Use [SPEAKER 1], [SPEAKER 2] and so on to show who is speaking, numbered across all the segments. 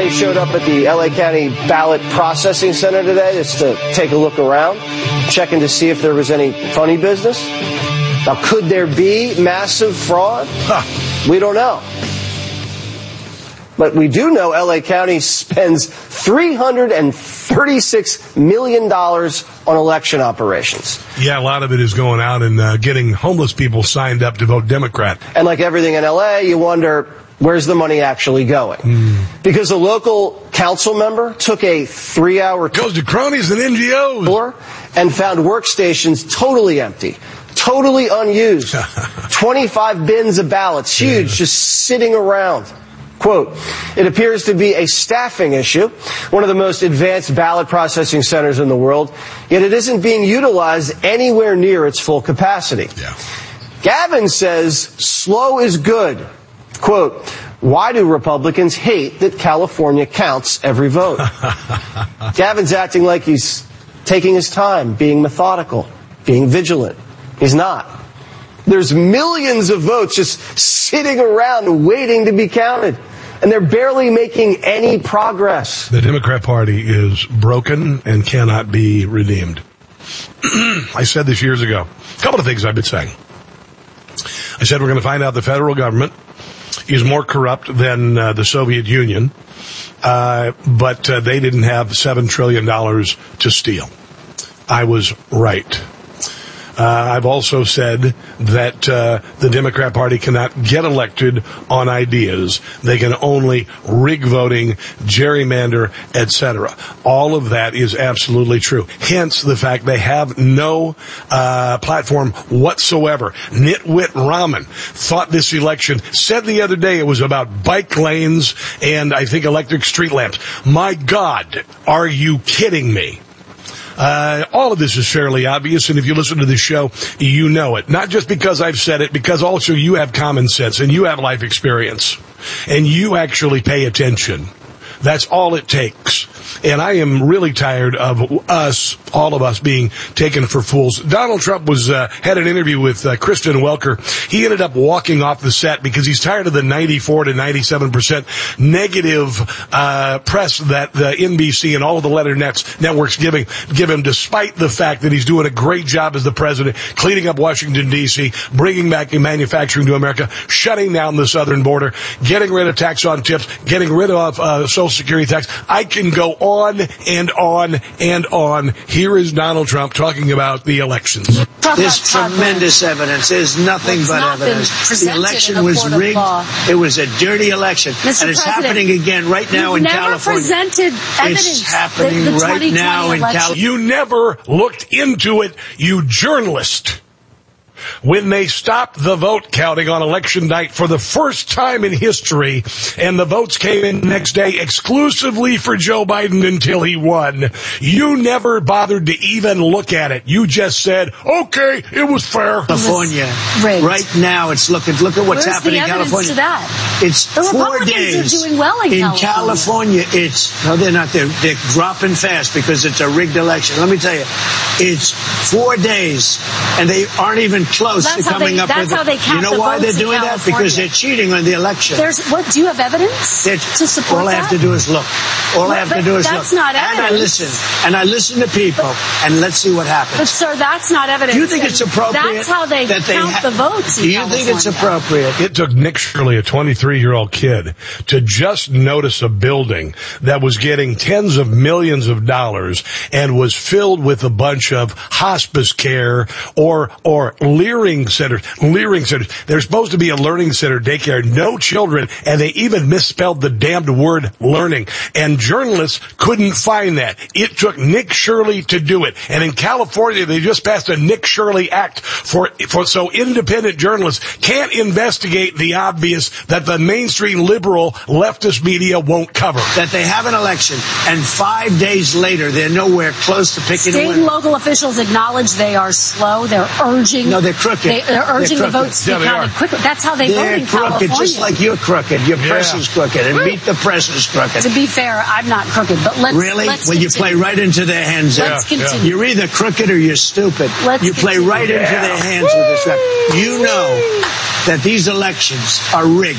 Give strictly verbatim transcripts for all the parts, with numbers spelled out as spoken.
[SPEAKER 1] County showed up at the L A County Ballot Processing Center today just to take a look around, checking to see if there was any funny business. Now, could there be massive fraud? Huh. We don't know. But we do know L A County spends three hundred thirty-six million dollars on election operations.
[SPEAKER 2] Yeah, a lot of it is going out and uh, getting homeless people signed up to vote Democrat.
[SPEAKER 1] And like everything in L A, you wonder, where's the money actually going? Mm. Because a local council member took a three-hour
[SPEAKER 2] tour. Goes to cronies and N G Os.
[SPEAKER 1] And found workstations totally empty, totally unused. twenty-five bins of ballots, huge, yeah. just sitting around. Quote, it appears to be a staffing issue, one of the most advanced ballot processing centers in the world, yet it isn't being utilized anywhere near its full capacity. Yeah. Gavin says slow is good. Quote, why do Republicans hate that California counts every vote? Gavin's acting like he's taking his time, being methodical, being vigilant. He's not. There's millions of votes just sitting around waiting to be counted. And they're barely making any progress.
[SPEAKER 2] The Democrat Party is broken and cannot be redeemed. I said this years ago. A couple of things I've been saying. I said we're going to find out the federal government is more corrupt than uh, the Soviet Union, uh, but uh, they didn't have seven trillion dollars to steal. I was right. Uh, I've also said that uh, the Democrat Party cannot get elected on ideas. They can only rig voting, gerrymander, et cetera. All of that is absolutely true. Hence the fact they have no uh, platform whatsoever. Nitwit Rahman thought this election, said the other day it was about bike lanes and I think electric street lamps. My God, are you kidding me? Uh, all of this is fairly obvious, and if you listen to this show, you know it. Not just because I've said it, because also you have common sense, and you have life experience, and you actually pay attention. That's all it takes. And I am really tired of us, all of us, being taken for fools. Donald Trump was uh, had an interview with uh, Kristen Welker. He ended up walking off the set because he's tired of the ninety-four to ninety-seven percent negative uh, press that the N B C and all of the letter nets networks giving give him, despite the fact that he's doing a great job as the president, cleaning up Washington, D C, bringing back manufacturing to America, shutting down the southern border, getting rid of tax on tips, getting rid of uh, Social Security tax. I can go on and on and on. Here is Donald Trump talking about the elections.
[SPEAKER 3] There's tremendous evidence. There's nothing but evidence. The election was rigged. It was a dirty election.
[SPEAKER 4] Mister
[SPEAKER 3] And it's
[SPEAKER 4] President,
[SPEAKER 3] happening again right now in
[SPEAKER 4] never
[SPEAKER 3] California.
[SPEAKER 4] Presented evidence
[SPEAKER 3] it's happening
[SPEAKER 4] the, the
[SPEAKER 3] right now in California.
[SPEAKER 2] You never looked into it, you journalist. When they stopped the vote counting on election night for the first time in history, and the votes came in next day exclusively for Joe Biden until he won, you never bothered to even look at it. You just said, okay, it was fair.
[SPEAKER 3] California, right now, it's looking, look at what's
[SPEAKER 4] Where's
[SPEAKER 3] happening in California.
[SPEAKER 4] To that?
[SPEAKER 3] It's
[SPEAKER 4] the
[SPEAKER 3] four
[SPEAKER 4] Republicans
[SPEAKER 3] days.
[SPEAKER 4] Are doing well in,
[SPEAKER 3] in
[SPEAKER 4] California.
[SPEAKER 3] California. It's, no, they're not. They're, they're dropping fast because it's a rigged election. Let me tell you, it's four days, and they aren't even close
[SPEAKER 4] well,
[SPEAKER 3] to coming
[SPEAKER 4] they,
[SPEAKER 3] up
[SPEAKER 4] that's
[SPEAKER 3] with
[SPEAKER 4] how
[SPEAKER 3] it.
[SPEAKER 4] they count
[SPEAKER 3] You know
[SPEAKER 4] the
[SPEAKER 3] why they're
[SPEAKER 4] votes in
[SPEAKER 3] doing that?
[SPEAKER 4] California.
[SPEAKER 3] Because they're cheating on the election.
[SPEAKER 4] There's what? Do you have evidence
[SPEAKER 3] they're,
[SPEAKER 4] to support
[SPEAKER 3] all
[SPEAKER 4] that?
[SPEAKER 3] All I have to do is look. All
[SPEAKER 4] well,
[SPEAKER 3] I have to do is
[SPEAKER 4] that's
[SPEAKER 3] look.
[SPEAKER 4] Not evidence.
[SPEAKER 3] And I listen. And I listen to people. But, and let's see what happens.
[SPEAKER 4] But sir, that's not evidence.
[SPEAKER 3] Do you think it's appropriate?
[SPEAKER 4] That's how they
[SPEAKER 3] that
[SPEAKER 4] count
[SPEAKER 3] they ha-
[SPEAKER 4] the votes in
[SPEAKER 3] Do you
[SPEAKER 4] California.
[SPEAKER 3] think it's appropriate?
[SPEAKER 2] It took Nick Shirley, a twenty-three-year-old kid, to just notice a building that was getting tens of millions of dollars and was filled with a bunch of hospice care or or leering centers. Leering centers. There's supposed to be a learning center, daycare, no children, and they even misspelled the damned word learning. And journalists couldn't find that. It took Nick Shirley to do it. And in California, they just passed a Nick Shirley Act for, for so independent journalists can't investigate the obvious that the mainstream liberal leftist media won't cover.
[SPEAKER 3] That they have an election, and five days later, they're nowhere close to picking
[SPEAKER 4] State
[SPEAKER 3] a winner.
[SPEAKER 4] and local officials acknowledge they are slow. They're urging.
[SPEAKER 3] No, they're crooked.
[SPEAKER 4] They, they're urging
[SPEAKER 3] they're
[SPEAKER 4] the votes to
[SPEAKER 2] yeah,
[SPEAKER 4] be counted quickly. That's how they
[SPEAKER 3] they're
[SPEAKER 4] vote in
[SPEAKER 3] crooked,
[SPEAKER 4] California.
[SPEAKER 3] just like you're crooked. Your
[SPEAKER 2] yeah.
[SPEAKER 3] press is crooked, and beat the press is crooked.
[SPEAKER 4] To be fair, I'm not crooked, but let's
[SPEAKER 3] really.
[SPEAKER 4] Let's
[SPEAKER 3] well, you
[SPEAKER 4] continue.
[SPEAKER 3] play right into their hands.
[SPEAKER 4] Let's
[SPEAKER 3] yeah.
[SPEAKER 4] continue.
[SPEAKER 3] You're either crooked or you're stupid.
[SPEAKER 4] Let's
[SPEAKER 3] you play
[SPEAKER 4] continue.
[SPEAKER 3] right
[SPEAKER 2] yeah.
[SPEAKER 3] into their hands with this. You know that these elections are rigged.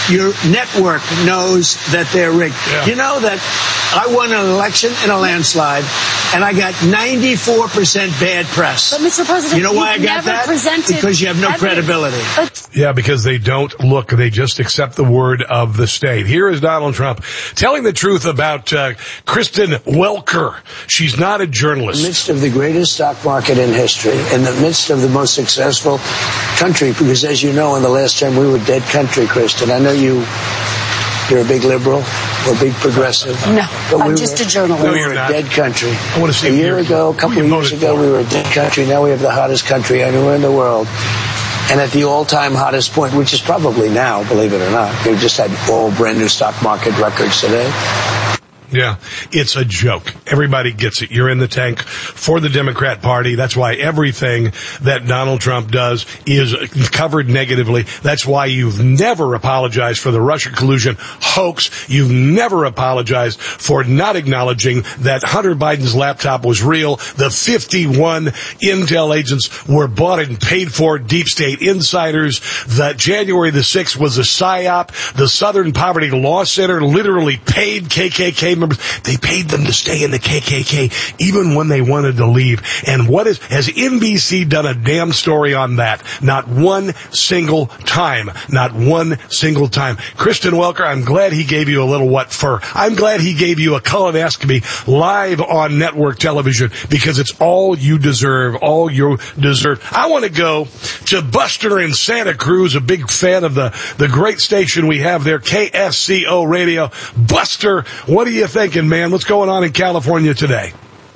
[SPEAKER 3] your network knows that they're rigged.
[SPEAKER 2] Yeah.
[SPEAKER 3] You know that I won an election in a landslide, and I got ninety-four percent bad press.
[SPEAKER 4] But, Mister President,
[SPEAKER 3] you know why I
[SPEAKER 4] you've
[SPEAKER 3] got
[SPEAKER 4] never
[SPEAKER 3] that?
[SPEAKER 4] presented
[SPEAKER 3] Because you have no
[SPEAKER 4] evidence.
[SPEAKER 3] credibility.
[SPEAKER 4] But
[SPEAKER 2] Yeah, because they don't look, they just accept the word of the state. Here is Donald Trump telling the truth about uh, Kristen Welker. She's not a
[SPEAKER 3] In the
[SPEAKER 2] journalist.
[SPEAKER 3] midst of the greatest stock market in history, in the midst of the most successful country, because as you know, in the last term we were dead country, Kristen. I know you, you're a big liberal or a big progressive.
[SPEAKER 4] no,
[SPEAKER 3] but
[SPEAKER 4] I'm
[SPEAKER 3] we
[SPEAKER 4] just
[SPEAKER 3] were,
[SPEAKER 4] a journalist.
[SPEAKER 2] No,
[SPEAKER 3] we
[SPEAKER 2] you're
[SPEAKER 3] were a
[SPEAKER 2] not.
[SPEAKER 3] dead country.
[SPEAKER 2] I want to see
[SPEAKER 3] a year
[SPEAKER 2] you-
[SPEAKER 3] ago, a couple
[SPEAKER 2] who
[SPEAKER 3] of
[SPEAKER 2] you
[SPEAKER 3] years
[SPEAKER 2] voted
[SPEAKER 3] ago,
[SPEAKER 2] for.
[SPEAKER 3] we were a dead country. Now we have the hottest country anywhere in the world. And at the all-time hottest point, which is probably now, believe it or not, we just had all brand new stock market records today.
[SPEAKER 2] Yeah, it's a joke. Everybody gets it. You're in the tank for the Democrat Party. That's why everything that Donald Trump does is covered negatively. That's why you've never apologized for the Russia collusion hoax. You've never apologized for not acknowledging that Hunter Biden's laptop was real. The fifty-one intel agents were bought and paid for, deep state insiders. That January the sixth was a psyop. The Southern Poverty Law Center literally paid K K K members. They paid them to stay in the K K K even when they wanted to leave. And what is, has N B C done a damn story on that? Not one single time. Not one single time. Kristen Welker, I'm glad he gave you a little what for. I'm glad he gave you a colonoscopy live on network television because it's all you deserve, all you deserve. I want to go to Buster in Santa Cruz, a big fan of the, the great station we have there, K S C O Radio. Buster, what do you thinking, man? What's going on in California today?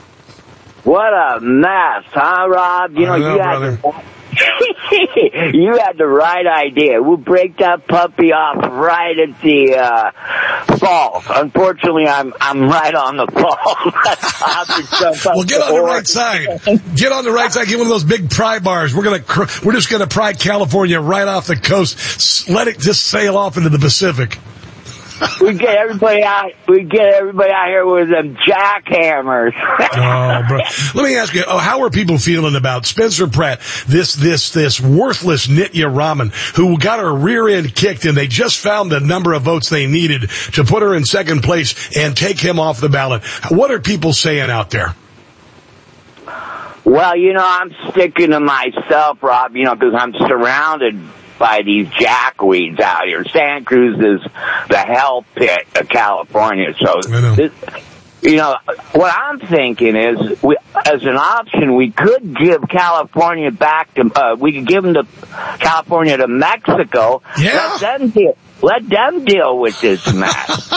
[SPEAKER 5] What a mess, huh, Rob? You know,
[SPEAKER 2] I know,
[SPEAKER 5] you had
[SPEAKER 2] brother.
[SPEAKER 5] the, you had the right idea. We'll break that puppy off right at the uh, falls. Unfortunately, I'm I'm right on the falls. I have to jump up
[SPEAKER 2] Well, get
[SPEAKER 5] the
[SPEAKER 2] on the
[SPEAKER 5] board.
[SPEAKER 2] right side. Get on the right side. Get one of those big pry bars. We're gonna cr- we're just gonna pry California right off the coast. S- Let it just sail off into the Pacific.
[SPEAKER 5] We get everybody out. We get everybody out here with them jackhammers.
[SPEAKER 2] Oh, bro. Let me ask you, oh, how are people feeling about Spencer Pratt, this this this worthless Nitya Raman, who got her rear end kicked, and they just found the number of votes they needed to put her in second place and take him off the ballot? What are people saying out there?
[SPEAKER 5] Well, you know, I'm sticking to myself, Rob. You know, because I'm surrounded by these jackweeds out here. Santa Cruz is the hell pit of California. So,
[SPEAKER 2] I know.
[SPEAKER 5] This, you know, what I'm thinking is, we, as an option, we could give California back to, uh, we could give them to California to Mexico.
[SPEAKER 2] Yeah.
[SPEAKER 5] Let them deal, let them deal with this mess.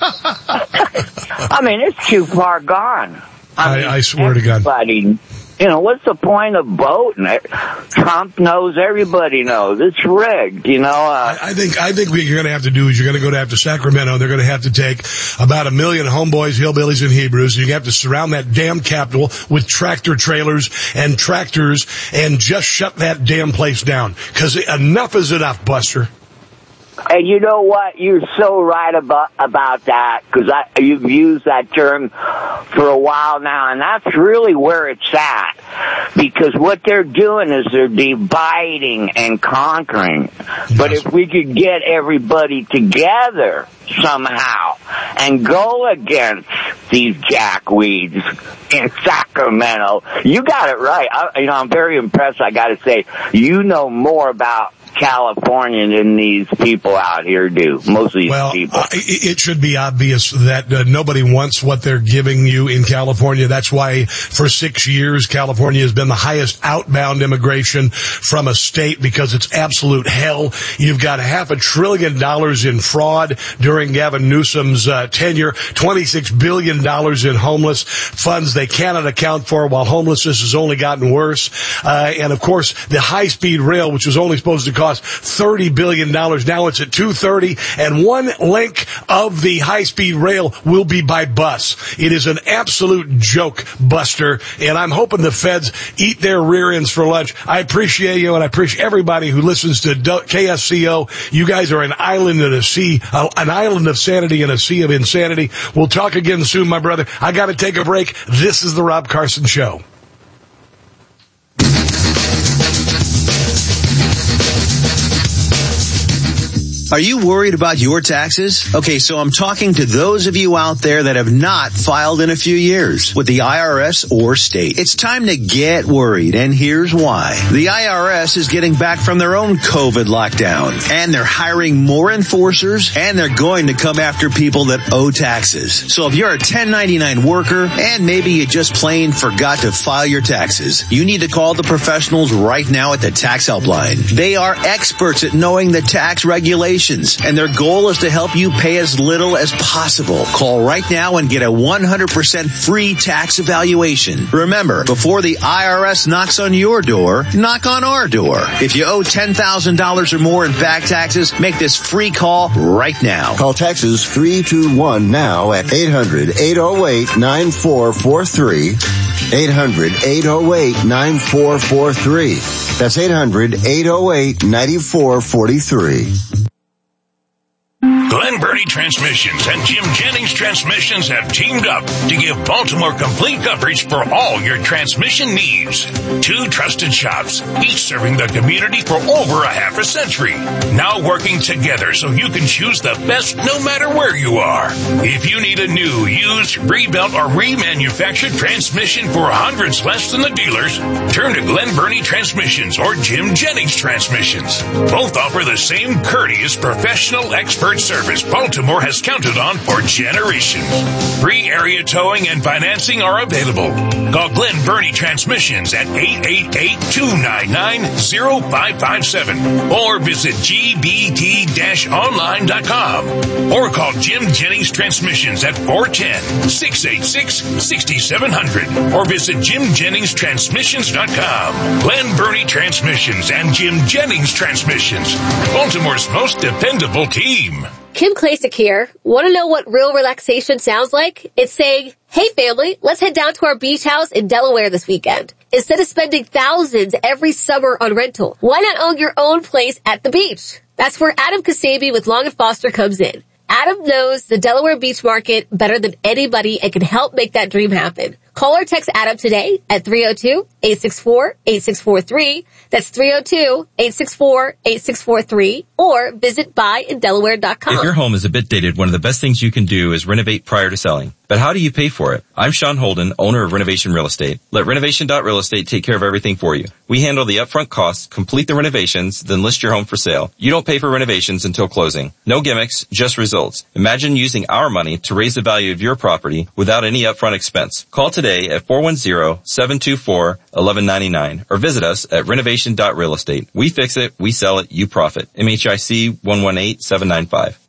[SPEAKER 5] I mean, it's too far gone. I,
[SPEAKER 2] I-
[SPEAKER 5] mean,
[SPEAKER 2] I swear to God.
[SPEAKER 5] everybody, you know, what's the point of voting? Trump knows, everybody knows. It's rigged, you know. Uh,
[SPEAKER 2] I think I think what you're going to have to do is you're going to go down to Sacramento. They're going to have to take about a million homeboys, hillbillies, and Hebrews. And you have to surround that damn Capitol with tractor trailers and tractors and just shut that damn place down. Because enough is enough, Buster.
[SPEAKER 5] And you know what? You're so right about about that, because you've used that term for a while now, and that's really where it's at. Because what they're doing is they're dividing and conquering. But
[SPEAKER 2] Yes.
[SPEAKER 5] if we could get everybody together somehow and go against these jackweeds in Sacramento, you got it right. I, you know, I'm very impressed. I got to say, you know more about California than these people out here do. Most of these
[SPEAKER 2] Well,
[SPEAKER 5] people.
[SPEAKER 2] uh, it it should be obvious that uh, nobody wants what they're giving you in California. That's why for six years, California has been the highest outbound immigration from a state, because it's absolute hell. You've got half a trillion dollars in fraud during Gavin Newsom's uh, tenure, twenty-six billion dollars in homeless funds they cannot account for, while homelessness has only gotten worse. Uh, and, of course, the high-speed rail, which was only supposed to cost thirty billion dollars. Now it's at two hundred thirty, and one link of the high-speed rail will be by bus. It is an absolute joke, Buster, and I'm hoping the feds eat their rear ends for lunch. I appreciate you, and I appreciate everybody who listens to K S C O. You guys are an island in a sea, uh, an island of sanity in a sea of insanity. We'll talk again soon, my brother. I got to take a break. This is the Rob Carson Show.
[SPEAKER 6] Are you worried about your taxes? Okay, so I'm talking to those of you out there that have not filed in a few years with the I R S or state. It's time to get worried, and here's why. The I R S is getting back from their own COVID lockdown, and they're hiring more enforcers, and they're going to come after people that owe taxes. So if you're a ten ninety-nine worker, and maybe you just plain forgot to file your taxes, you need to call the professionals right now at the Tax Helpline. They are experts at knowing the tax regulations, and their goal is to help you pay as little as possible. Call right now and get a one hundred percent free tax evaluation. Remember, before the I R S knocks on your door, knock on our door. If you owe ten thousand dollars or more in back taxes, make this free call right now.
[SPEAKER 7] Call taxes three two one now at eight hundred, eight oh eight, nine four four three. eight hundred, eight oh eight, nine four four three. That's eight hundred, eight oh eight, nine four four three.
[SPEAKER 8] Glen Burnie Transmissions and Jim Jennings Transmissions have teamed up to give Baltimore complete coverage for all your transmission needs. Two trusted shops, each serving the community for over a half a century. Now working together so you can choose the best no matter where you are. If you need a new, used, rebuilt, or remanufactured transmission for hundreds less than the dealers, turn to Glen Burnie Transmissions or Jim Jennings Transmissions. Both offer the same courteous, professional, expert service Baltimore has counted on for generations. Free area towing and financing are available. Call Glen Burnie Transmissions at eight eight eight, two nine nine, zero five five seven or visit G B T online dot com or call Jim Jennings Transmissions at four one zero, six eight six, six seven zero zero or visit Jim Jennings Transmissions dot com. Glen Burnie Transmissions and Jim Jennings Transmissions, Baltimore's most dependable team.
[SPEAKER 9] Kim Klasick here. Want to know what real relaxation sounds like? It's saying, hey family, let's head down to our beach house in Delaware this weekend. Instead of spending thousands every summer on rental, why not own your own place at the beach? That's where Adam Kasabi with Long and Foster comes in. Adam knows the Delaware beach market better than anybody and can help make that dream happen. Call or text Adam today at three oh two, eight six four, eight six four three. That's three oh two, eight six four, eight six four three or visit buy in delaware dot com.
[SPEAKER 10] If your home is a bit dated, one of the best things you can do is renovate prior to selling. But how do you pay for it? I'm Sean Holden, owner of Renovation Real Estate. Let Renovation dot Real Estate take care of everything for you. We handle the upfront costs, complete the renovations, then list your home for sale. You don't pay for renovations until closing. No gimmicks, just results. Imagine using our money to raise the value of your property without any upfront expense. Call today at four one zero, seven two four, one one nine nine or visit us at Renovation dot Real Estate. We fix it, we sell it, you profit. M H I C one one eight, seven nine five.